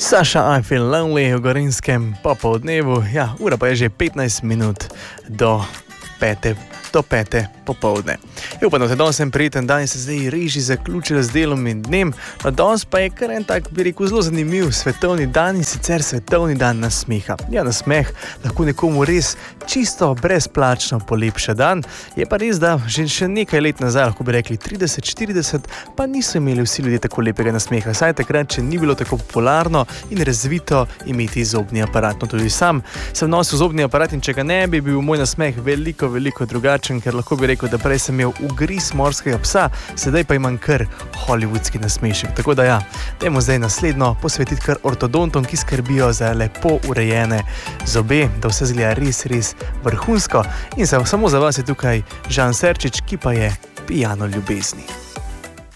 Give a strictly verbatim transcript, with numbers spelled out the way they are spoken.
Saša, I feel lonely v Gorenjskem popoldnevu. Ja, ura pa je že petnajst minut do pete, do pete popoldne. Upam, da se danes sem prijeten dan in se zdaj reži zaključila z delom in dnem. No, danes pa je kar en tak, bi rekel, zelo zanimiv svetovni dan in sicer svetovni dan nasmeha. Ja, nasmeh lahko nekomu res čisto brezplačno polepša dan. Je pa res, da že še nekaj let nazaj, lahko bi rekli trideset štirideset, pa niso imeli vsi ljudje tako lepega nasmeha. Saj takrat, če ni bilo tako popularno in razvito imeti zobni aparat. No, tudi sam sem nosil zobni aparat in če ga ne bi, bil moj nasmeh veliko, veliko drugačen, ker lahko bi rekel, da prej sem imel ugriz morskega psa, sedaj pa imam kar hollywoodski nasmešek. Tako da ja, dajmo zdaj naslednjo posvetiti kar ortodontom, ki skrbijo za lepo urejene zobe, da vse zgleda res, res vrhunsko. In samo za vas je tukaj Žan Serčič, ki pa je pijano ljubezni.